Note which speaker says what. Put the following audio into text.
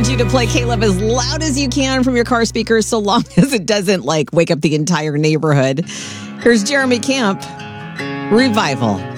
Speaker 1: encourage you to play Caleb as loud as you can from your car speakers, so long as it doesn't wake up the entire neighborhood. Here's Jeremy Camp, Revival.